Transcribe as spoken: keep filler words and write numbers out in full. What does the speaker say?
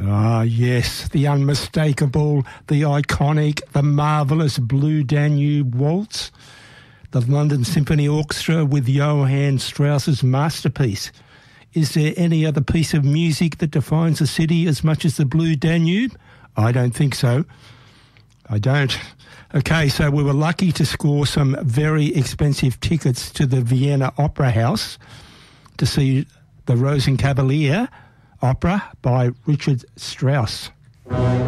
Ah, yes, the unmistakable, the iconic, the marvellous Blue Danube Waltz. The London Symphony Orchestra with Johann Strauss's masterpiece. Is there any other piece of music that defines a city as much as the Blue Danube? I don't think so. I don't. Okay, so we were lucky to score some very expensive tickets to the Vienna Opera House to see the Rosenkavalier opera by Richard Strauss.